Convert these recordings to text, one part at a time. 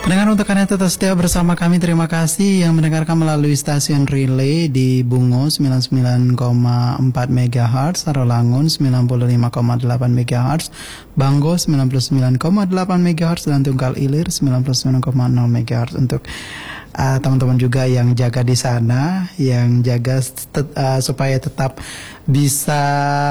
Pendengar untuk Anda tetap setia bersama kami. Terima kasih yang mendengarkan melalui stasiun relay di Bungo 99,4 MHz, Sarolangun 95,8 MHz, Banggo 99,8 MHz, dan Tunggal Ilir 99,0 MHz. Untuk teman-teman juga yang jaga di sana, yang jaga supaya tetap bisa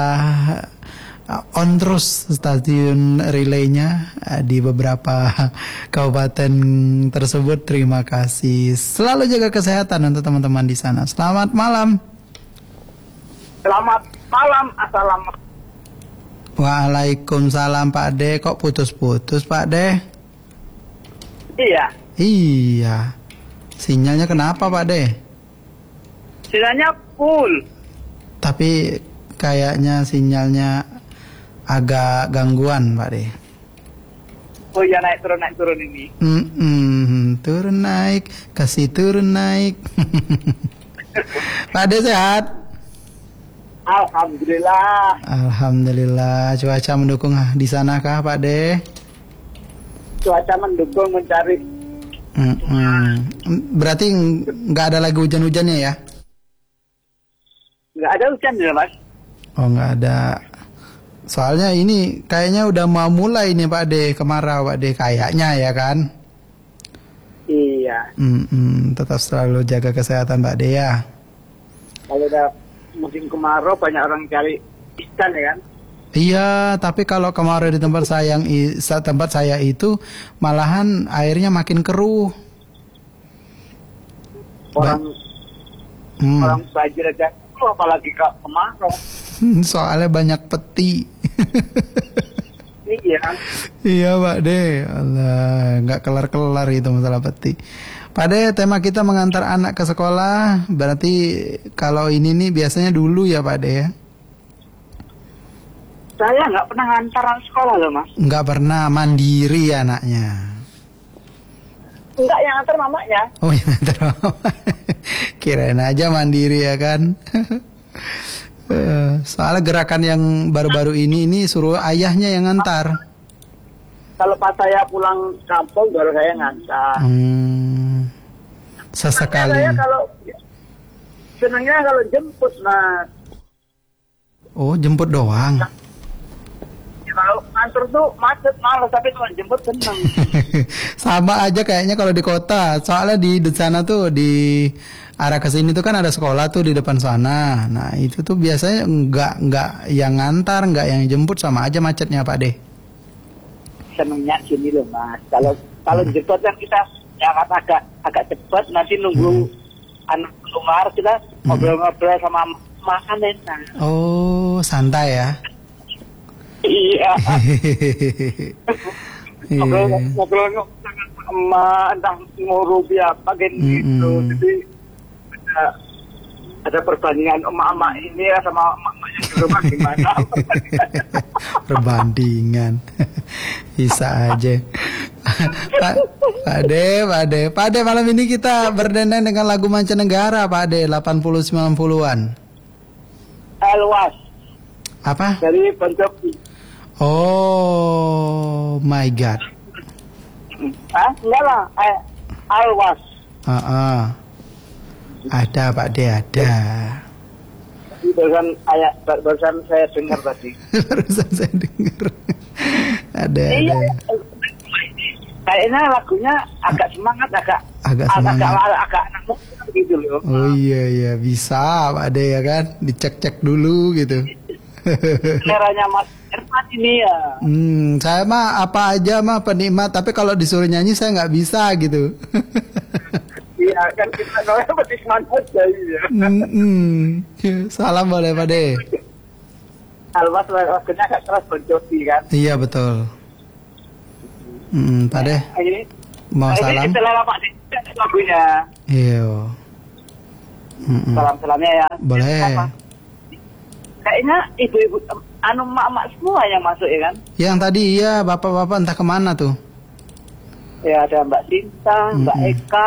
on terus stasiun relaynya di beberapa kabupaten tersebut. Terima kasih. Selalu jaga kesehatan untuk teman-teman di sana. Selamat malam. Selamat malam. Assalamualaikum. Waalaikumsalam Pak De. Kok putus-putus Pak De? Iya. Iya. Sinyalnya kenapa Pak De? Sinyalnya full. Tapi kayaknya sinyalnya agak gangguan Pak De. Oh iya, naik turun ini. Turun naik, kasih turun naik. Pak De sehat? Alhamdulillah. Alhamdulillah. Cuaca mendukung di sana kah Pak De? Cuaca mendukung, mencari. Berarti nggak ada lagi hujan-hujannya ya? Nggak ada hujan ya Mas? Oh nggak ada. Soalnya ini kayaknya udah mau mulai nih Pak De, kemarau Pak De, kayaknya ya kan? Iya. Tetap selalu jaga kesehatan Pak De ya. Kalau udah musim kemarau banyak orang cari ikan ya kan? Iya, tapi kalau kemarau di tempat saya itu malahan airnya makin keruh. Orang banjir aja, apalagi kemarau. Soalnya banyak peti. Iya. Iya Pak De. Allah, nggak kelar-kelar itu masalah peti. Pak De, tema kita mengantar anak ke sekolah. Berarti kalau ini nih biasanya dulu ya Pak De ya? Saya nggak pernah ngantaran sekolah loh Mas. Nggak pernah, mandiri anaknya. Enggak, yang ngantar mamanya. Oh yang ngantar mama. Kirain aja mandiri ya kan? Soalnya gerakan yang baru-baru ini suruh ayahnya yang ngantar. Kalau pas saya pulang kampung baru saya ngantar. Sesekali. Saya kalau senangnya kalau jemput Mas. Oh jemput doang. Kalau ngantar tuh macet malas, tapi kalau jemput senang. Sama aja kayaknya kalau di kota. Soalnya di sana tuh di arah ke sini tuh kan ada sekolah tuh di depan sana. Nah itu tuh biasanya nggak yang ngantar, nggak yang jemput, sama aja macetnya Pak De. Senangnya sini loh Mas. Kalau jemput kan kita ya agak cepat, nanti nunggu anak keluar, kita ngobrol-ngobrol sama makan enak. Oh santai ya. Iya. Ngobrol sama entah ngurupi apa gitu. Jadi ada perbandingan emak-emak ini ya sama emak-emak yang di rumah gimana? Perbandingan. Bisa aja. Pak De, malam ini kita berdendang dengan lagu mancanegara Pak De, 80-90-an. Elwas. Apa? Dari Bon Jovi. Oh my God. Enggak lah. Elwas. Ada Pak De, ada. Barusan saya dengar tadi. Barusan saya dengar. Ada. Iya. Kayaknya lagunya agak semangat, agak anak muda gitu loh. Oh iya bisa Pak De ya kan, dicek dulu gitu. Seleranya Mas Irfan ini ya. Saya mah apa aja mah penikmat, tapi kalau disuruh nyanyi saya nggak bisa gitu. Iya kan kita namanya penikmat aja ya. Salam boleh Pak De. Alwas lagunya agak keras Bon Jovi kan. Iya betul. Pak De. Ini Mau salam? Kita lama Pak De lagunya. Iya. Salam-salamnya ya. Boleh. Kayaknya ibu-ibu, mak-mak semua yang masuk ya kan? Yang tadi iya, bapak-bapak entah kemana tuh. Ya ada Mbak Sinta, Mbak Eka,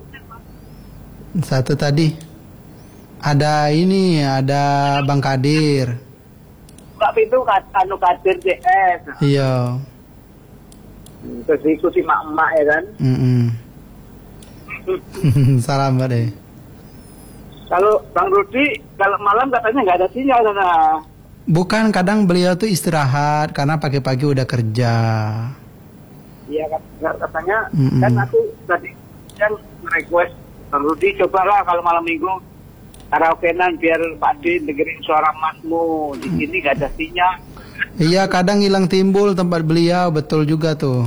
satu tadi. Ada ini, ada Bang Kadir. Mbak Pintu Kadir CS. Iya. Terus diikuti emak-emak ya kan. Salam Pak De. Kalau Bang Rudi, kalau malam katanya nggak ada sinyal sana. Bukan, kadang beliau tuh istirahat karena pagi-pagi udah kerja. Iya katanya, kan aku tadi yang request Bang Rudi cobalah kalau malam minggu karaokean biar Pak D dengerin suara masmu. Di sini nggak ada sinyal. Iya, kadang hilang timbul tempat beliau, betul juga tuh.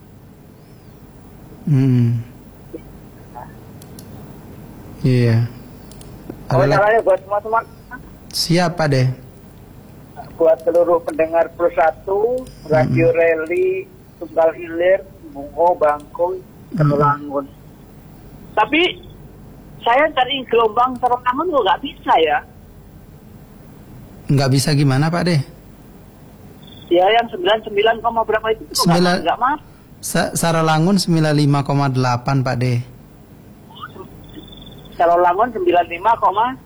Iya. Oh, caranya buat semua-semua. Siap Pak De. Buat seluruh pendengar Plus 1, Radio Rally, Tunggal Ilir, Bungo, Bangkong, Serolangun. Tapi saya cari gelombang Serolangun kok nggak bisa ya. Nggak bisa gimana Pak De? Ya yang 99, berapa itu? Nggak mas. Serolangun 95,8 Pak De. Serolangun 95,8.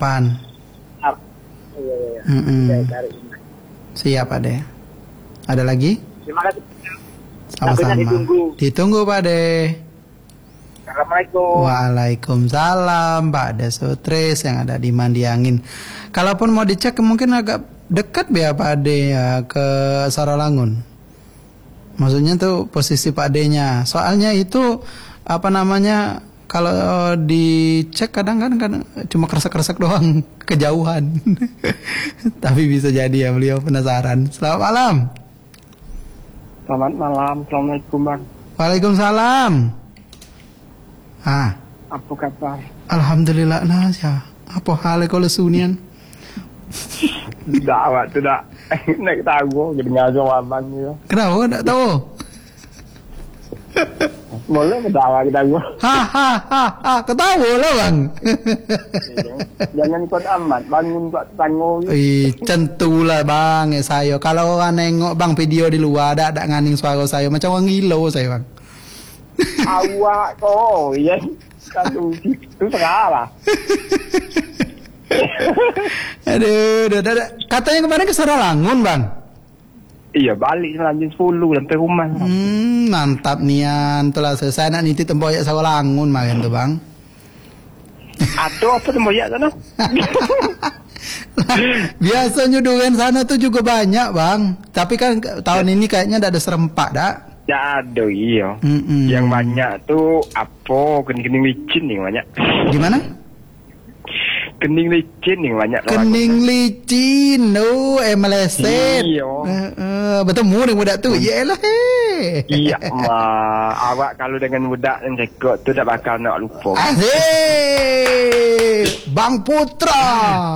Iya. Cari. Siap Pak De. Ada lagi? Terima kasih. Sama-sama. Ditunggu Pak De. Assalamualaikum. Waalaikumsalam Pak De Sutris yang ada di Mandiangin. Kalaupun mau dicek mungkin agak dekat ya Pak De ya ke Serolangun. Maksudnya tuh posisi Pak D-nya. Soalnya itu apa namanya, kalau dicek kadang kan cuma kresek-kresek doang kejauhan. Tapi bisa jadi ya beliau penasaran. Selamat malam. Selamat malam. Assalamualaikum Bang. Waalaikumsalam. Apa kabar? Alhamdulillah Nasya. Apa halnya kalau sunian? Tidak awak tidak naik tahu jadi ngajo abang ya. Kenapa enggak tahu? Boleh ketawa kita gua. Ketawa lah Bang. Jangan kuat amat, bangun kuat tanggung. Tentulah Bang ya saya. Kalau orang nengok Bang video di luar ada nganing suara saya macam orang ngilo saya Bang. Awak kok ya. Kalau itu salah. Aduh. Katanya kemarin ke Serolangun Bang. Iya balik lanjut 10 sampai rumah. Mantap nian. Itulah saya nak nitip tempoyak Serolangun makan tuh Bang. Atau apa tempoyak sana? Biasanya durian sana tuh juga banyak Bang. Tapi kan tahun ini kayaknya ada serempak dah. Ya ada iya. Yang banyak tuh apa kening licin yang banyak. Gimana? Kening licin yang banyak. Kening licin, meleset. Iya. Bertemu dengan budak tu. Yaelah Iya, awak kalau dengan budak dan cekok tu tak bakal nak lupa. Asik. Bang Putra.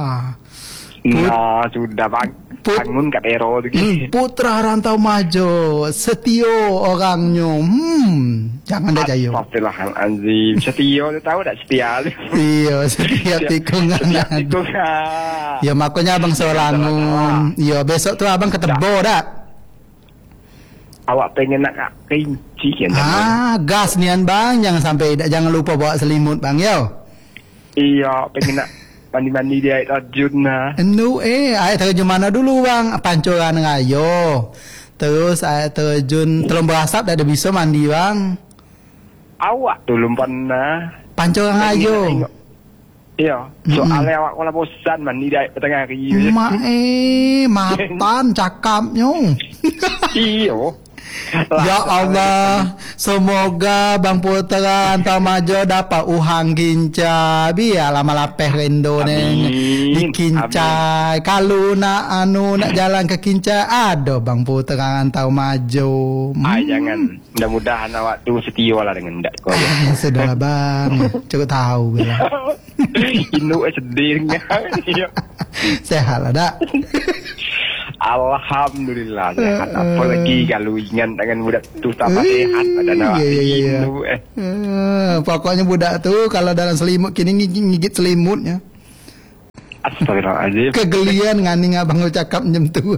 Nah, sudah bangun kat Ero tu. Putra Rantau Majo, Setio orangnya. Jangan dah jayung. Astagfirullahalazim. Setio tu tahu tak setia tu? Iya, setiap tikungan. Ya makanya abang Serolangun. Ya besok tu abang ke Tebo dak. Awak pengen nak kelinci kan? Gas nian bang, jangan lupa bawa selimut bang yo. Iya, pengen nak mandi-mandi di air terjun nah. Air terjun mana dulu bang? Pancoran ngayo. Terus air terjun Telung Berasap dah ada bisa mandi bang. Awak belum pernah. Pancoran ngayo. Iya, soalnya awak kalau bosan mandi di air petang hari. Matan cakapnya. Iya. Ya Allah, semoga Bang Putra Rantau Majo dapat uhang kinca. Biar lama lapeh rendo neng di kinca. Kalau nak jalan ke kinca, ada Bang Putra Rantau Majo. Jangan. Mudah-mudahan awak tu setia lah dengan ndak kau. Sudahlah bang, cukup tahu bila. Inu sedih dengan. Sehat lah dak. Alhamdulillah sehat. Apalagi kalau ingat dengan budak tu tambah sehat pada awak. Pokoknya budak tu kalau dalam selimut kini ngigit selimutnya. Astagfirullahaladzim. Kegelian nganing abang cakap macam tu.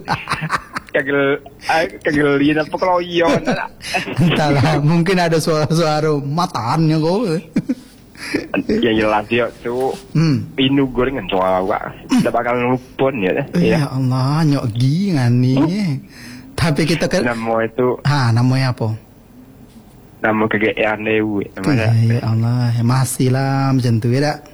Kegelian apa keloyon. Entahlah, mungkin ada suara-suara mataannya kau. Yang jelas dia tu pinu gorengan suara awak. Tak bakal lupon ya. Ya Allah, nyok gi ngani. Tapi kita Nama itu namanya apa? nama kegeean dewe. Ya Allah, masih lah macam tu ya.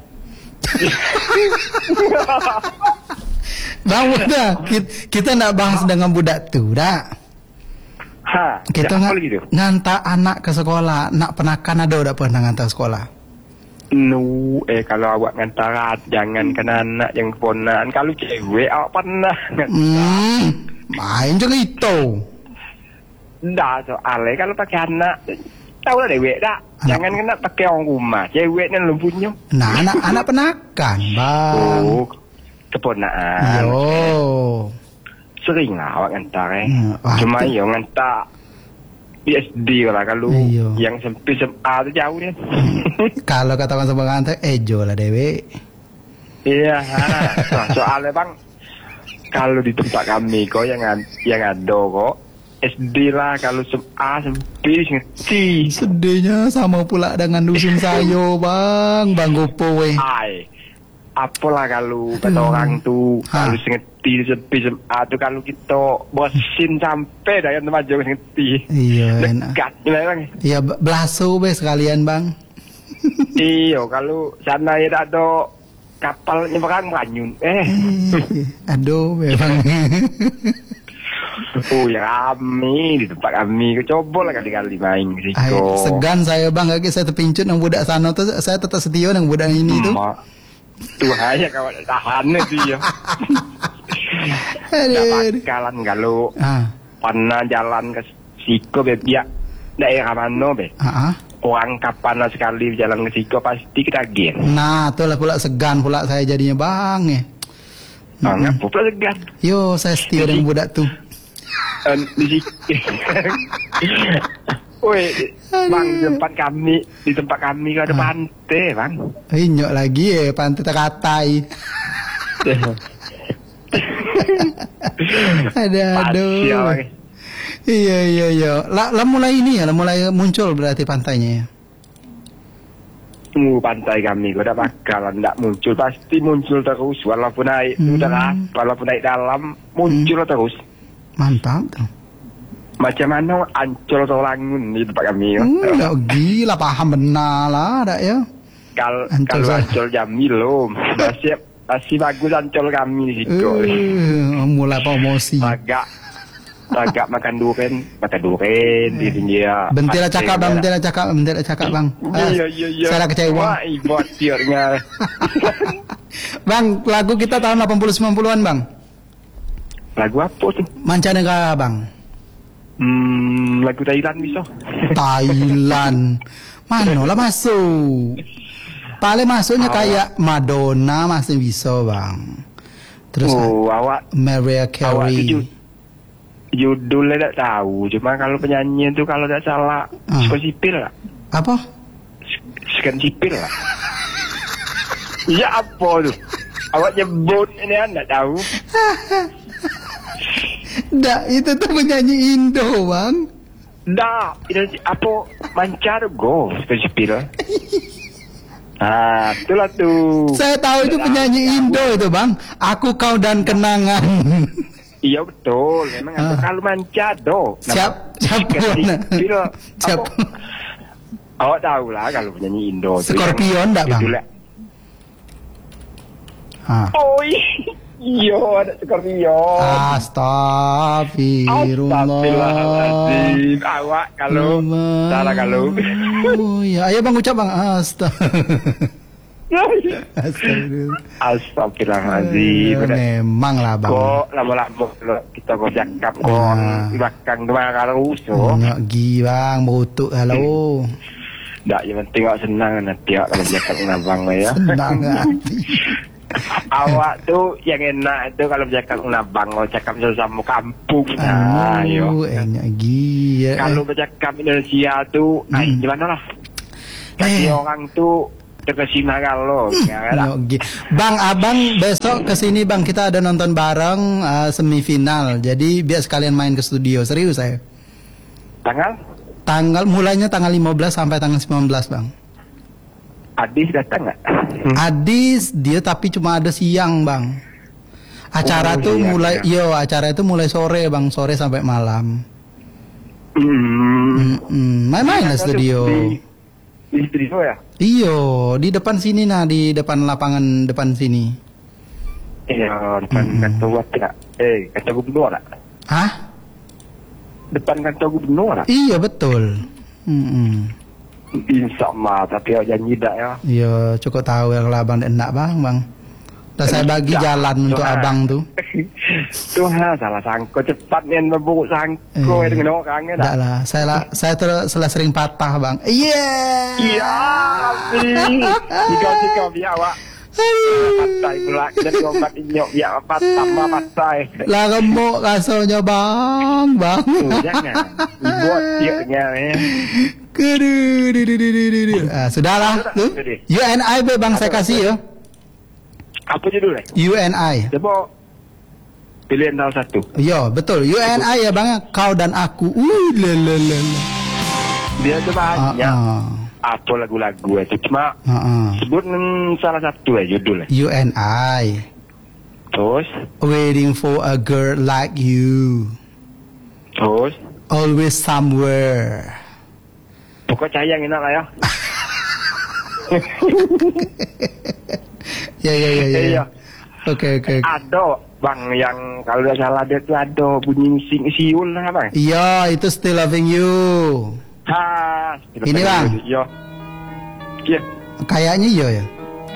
Bang udah, kita nak bahas dengan budak tu dah. Kita gitu? ngantar anak ke sekolah, nak penakan ada pernah ngantar sekolah? Kalau awak ngantaran, jangan kena anak yang keponaan. Kalau cewek awak pernah main je itu. Dah soalnya kalau pakai anak, tahu lah dewek dah. Jangan kena pakai orang rumah. Cewek ni belum punya. Nah, anak penakan, bang. Keponaan. Sering lah awak ngantar Cuma yang ngantar SD lah kalau yang sampai SMA tu jauh dia. Kalau katakan sebagai ngantar ejo lah dewe. Iya. Soalnya bang, kalau di tempat kami kok yang ada kok SD lah, kalau SMA sampai ngerti. Sedihnya sama pula dengan dusun sayo bang Gopo weh. Apalah kalau kata orang tu kalau ngerti sepi SMA tu kalau kita bosin sampai dah yang tempat jauh ngerti. Iya dekat lah bang. Iya belasu be sekalian bang. Iya kalau sana ya tak ada kapal nyebrang Manyun. Aduh bang. Ya kami di tempat kami coba lah kali-kali main risiko. Segan saya bang, lagi saya terpincut dengan budak sana tu, saya tetap setia dengan budak ini tu. Tuh aja kawan tahan dia. Dapat kalan kalau pernah jalan ke Siko biak daerah mana be? Orang kapan sekali jalan ke Siko pasti kita gen. Nah, itulah pula segan pula saya jadinya bang ngapa pula segan? Yo, saya setia dengan budak tu. Di Woi, bang di tempat kami ada pantai, bang. Inyok lagi pantai Takatai. Aduh. Iya. Lah mulai ini ya, mulai muncul berarti pantainya ya. Pantai kami udah bakalan enggak muncul, pasti muncul terus walaupun naik dalam muncul terus. Mantap tuh. Macam mana Ancol atau Langun di tempat kami ya? Gila paham benar lah dak ya. Kalau Ancol Jamil loh, masih bagus Ancol kami di situ. Mulai promosi. Agak makan durian di dia. Bentela cakap bang. Iya. Saya kecewa. Wah, ibot tiarnya. Bang, lagu kita tahun 80-90-an bang. Lagu apa tuh? Mancanegara bang. Lagu Thailand bisa. Thailand. Mana lah masuk. Paling masuknya kayak Madonna masih bisa bang. Terus awak Mariah Carey. Judulnya tak tahu. Cuma kalau penyanyi itu kalau tak salah suka sipil lah. Apa? Suka sipil lah. Ya apa tuh? Awak nyebut ini anda tahu? Dah, itu tuh penyanyi Indo, bang. Dah, itu apa? Mancargo, spesifik. Itulah tuh. Saya tahu itu penyanyi Indo itu, bang. Aku, kau dan kenangan. Iya betul, memang kalau Mancado. Siapa? Awak tahu lah kalau penyanyi Indo. Scorpion enggak, bang? Iya, ada Scorpion. Astagfirullahaladzim. Awak kalau salah kalau. Ya, ayo bang ucap bang. Astagfirullahaladzim. Memang lah bang. Kok lama-lama kita kok cakap kon belakang dua kalau usul. Gi bang, berutuk halo. Nggak, yang penting awak senang nanti awak kalau cakap dengan abang ya. Senang hati. Awak tuh yang enak itu kalau bercakap dengan abang, kalau cakap sesama kampung. Enak gila. Kalau bercakap Indonesia tuh, gimana lah? Kasi orang tuh terkesima kalau. Bang, abang besok kesini bang, kita ada nonton bareng semifinal. Jadi biar sekalian main ke studio. Serius saya. Tanggal mulainya tanggal 15 sampai tanggal 19 bang. Adis datang nggak? Adis dia tapi cuma ada siang bang. Acara Oh, tuh iya, mulai, iya. acara itu mulai sore bang, sore sampai malam. Hmm. Main-main lah Masuk studio. Di studio ya? Iyo, di depan sini nah, di depan lapangan depan sini. Iya, depan kantor tidak. Kantor gubernur lah. Hah? Depan kantor gubernur lah. Iya betul. Insya Allah, tapi janji tak ya. Iya, cukup tahu ya kalau abang enak bang. Dan saya bagi jalan untuk abang tuh. Tuhan salah sangko cepat nih memburu sangko dengan orang ya. Tak lah, saya sering patah bang. Iya. Iya, jika biar awak patai pula dan obat inyok biar tambah patai. Lah gemuk kasonya bang. Jangan dibuat tiapnya ya. Sudahlah tuh. UNI be bang saya kasih ya. Apa judulnya? UNI. Coba pilihan salah satu. Yo betul UNI ya bang. Kau dan aku. Lelelele. Dia tu banyak. Apa lagu-lagu itu cuma sebut salah satu judulnya. UNI. Terus? Waiting for a girl like you. Terus? Always somewhere. Pokok sayang enak lah ya. Ya. Oke. Ada bang yang kalau tidak salah dia tu ada bunyi siul lah bang. Iya itu Still Loving You. Ini bang. Iya. Kayaknya iya ya.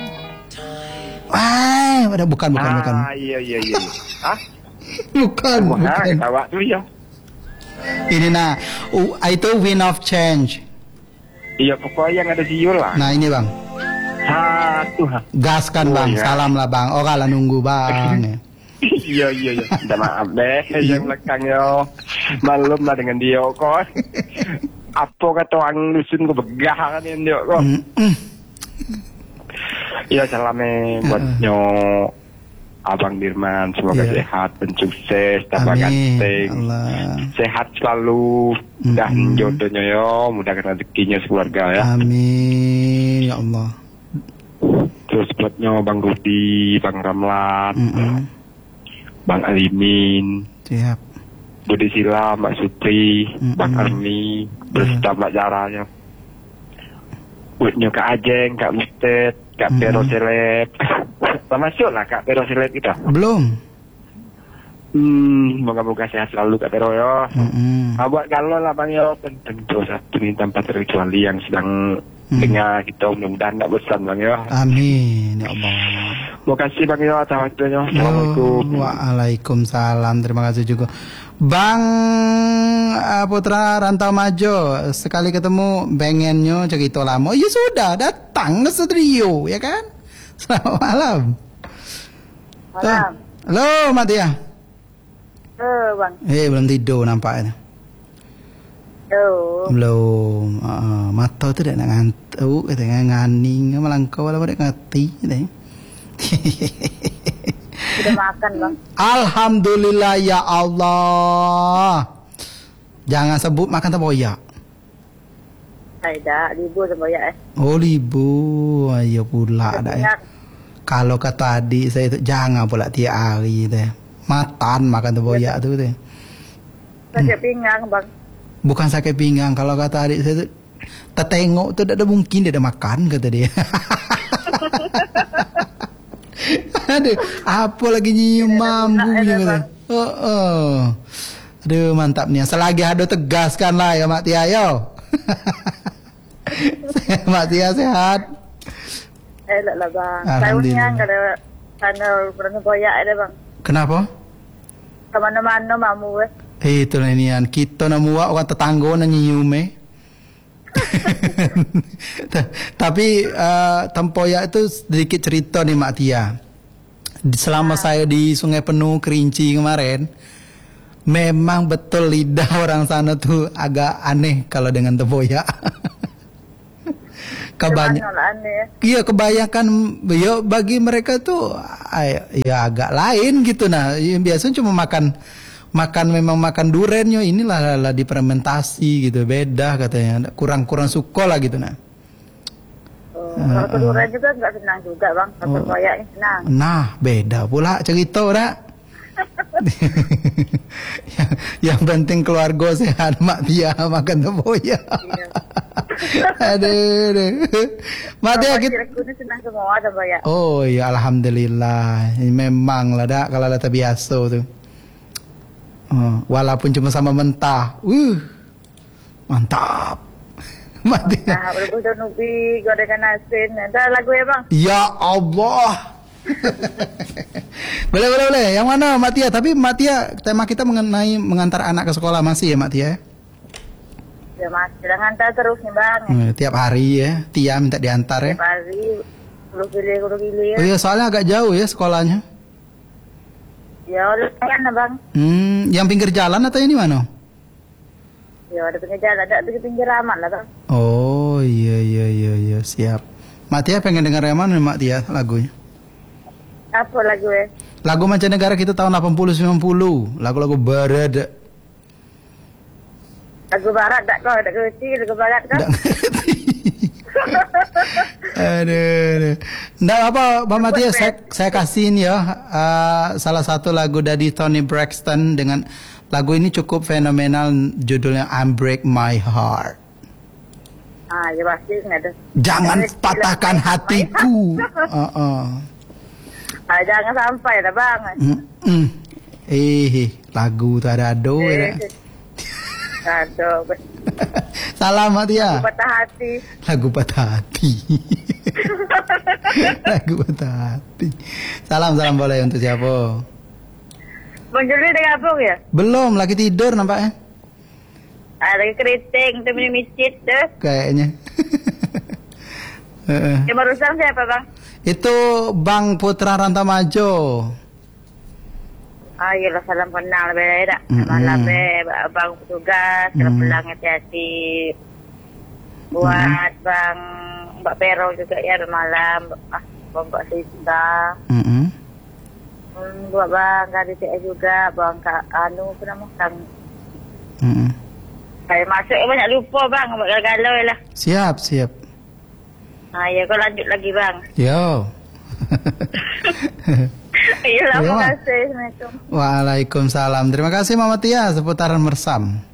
Wah, bukan. Iya. Hah? Bukan. Ketawa tu ya. Ini nah, itu Wind of Change. Iya pokoknya yang ada siul lah. Nah ini bang. Gaskan bang, ya. salam lah bang. Oh kalah nunggu bang. Iya. Minta maaf deh, yang belakang yo. Malum lah dengan dia kok. Apa kata orang dusun kok begah kan dia kok. Iya salame buat nyo Abang Dirman, semoga sehat dan sukses, tambah ganteng, sehat selalu, dan jodohnya yo, mudahkan rezekinya sekeluarga ya. Amin ya Allah. Terus buatnya Bang Rudi, Bang Ramlan, Bang Alimin, siap. Budi Sila, Mbak Sutri, Bang Armi, beserta Mbak Zara ya. Buatnya Kak Ajeng, Kak Mustet, Kak Pero Seleb. Termasuk lah Kak Pero Seleb kita. Belum. Moga-moga sehat selalu Kak Pero ya. Buat kalau lah Bang ya, tentu satu ini tanpa terkecuali yang sedang dengar kita, mudah-mudahan tak bosan Bang ya. Amin ya Allah. Terima kasih Bang ya atas waktunya. Assalamualaikum. Waalaikumsalam. Terima kasih juga Bang Putra Rantau Majo. Sekali ketemu pengennya cerita lama. Ya sudah datang ke studio ya kan. Selamat malam. Malam. Halo Matia. Bang. Belum tidur nampaknya. Belum. Mata tu dah nak ngantuk, katanya nganing, melangkau lah pada ngati. Sudah makan bang. Alhamdulillah ya Allah. Jangan sebut makan tempoyak. Tidak, libur tempoyak Oh libur, ayo pula dah ya. Kalau kata adik saya tu jangan pula tiap hari teh. Matan makan tempoyak tu teh. Sakit pinggang bang. Bukan sakit pinggang, kalau kata adik saya tu tertengok tu tak ada mungkin dia ada makan kata dia. Aduh, apa lagi nyium mambu je kata. Aduh, mantap ni. Selagi ada tegaskan lah ya Mak Tia yo. Mak Tia sehat. Lah bang. Alhamdulillah. Tahunnya kalau sana pernah tempoyak ada bang. Kenapa? Ke mana-mana mamu Itulah nian. Kita nak muak orang tetangga nak nyium Tapi tempoyak itu sedikit cerita nih Mak Tia. Selama saya di Sungai Penuh Kerinci kemarin, memang betul lidah orang sana tuh agak aneh kalau dengan tempoyak. Iya kebanyakan ya bagi mereka tuh ya agak lain gitu nah. Biasanya cuma memang makan durennya, inilah lah difermentasi gitu, beda katanya, kurang suka lah gitu nah. Kalau keduren juga nggak senang juga bang. Kalau koyaknya senang. Nah, beda pula cerita dak. yang penting keluarga sehat, mak dia makan tempoyak. Iya. aduh. Mak dia kita. Aku ni senang semua tempoyak. Oh ya alhamdulillah. Memang lah dak kalau lata biasa tu. Walaupun cuma sama mentah. Mantap. Mak dia. Nah, udah nubi gorengan asin. Ada lagu ya bang? Ya Allah. boleh. Yang mana Mak Tia? Tapi Mak Tia, tema kita mengenai mengantar anak ke sekolah masih ya Mak Tia? Ya mas, jangan hantar terus nih bang. Tiap hari ya, Tia minta diantar ya. Tiap hari, kudu pilih. Oh iya, soalnya agak jauh ya sekolahnya. Ya udah kan bang. Yang pinggir jalan atau ini mana? Ya ada pinggir jalan, ada pinggir aman lah bang. Oh iya, siap. Mak Tia pengen dengar yang mana Mak Tia lagunya? Apa lagu ya? Lagu mancanegara kita tahun 80-90, lagu-lagu barat. Lagu barat tak kau, tak kerti lagu barat kau. Nggak ngerti. Aduh. Nggak apa, Mbak Matia, saya kasihin ya salah satu lagu dari Toni Braxton dengan lagu ini cukup fenomenal, judulnya Unbreak My Heart. Ya pasti ada. Jangan patahkan hatiku. Jangan sampai dah bang. Lagu tu ada ya. Aduh. Salam Matia. Lagu patah hati. Lagu patah hati. Lagu patah hati. Salam boleh untuk siapa? Bang Juli dah gabung ya? Belum, lagi tidur nampaknya. Lagi keriting, tu minum micit tu. Kayaknya. Yang barusan siapa bang? Itu Bang Putra Rantamajo. Yelah salam kenal beda. Malam bang petugas, pulang hati-hati. Buat bang Mbak Pero juga ya malam. Mbak Sista. Buat bang KDTS juga, bang Kak Anu apa nama Kang. Saya masuk banyak lupa bang, buat galau lah. Siap. Ya kau lanjut lagi bang. Yo. Terima kasih. Assalamualaikum. Waalaikumsalam. Terima kasih Mama Tia seputaran Mersam.